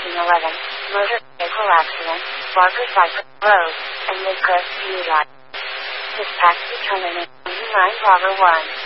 1911, motor vehicle accident, Barker Cypress Road, and Midcrest, Utah. Dispatch determinant 9 Bravo 1.